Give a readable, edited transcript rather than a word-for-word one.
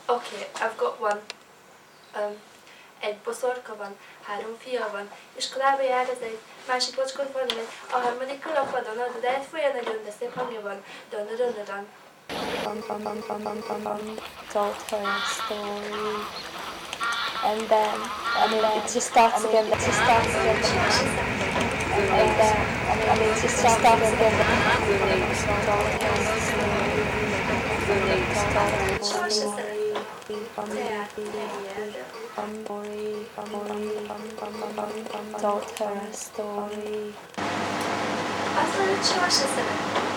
Okay, I've got one. Egy boszorka van, 3 fia van, iskolába jár az egy, másik bocskor van egy, a harmadik ül a padon, a dudáját folyja nagyon, de szép hangja van. Dun dun dun dun. Told her a story, and then it just starts again. It just starts again. And then it just starts again. Told her a story. Azt mondod, soha se szerettem.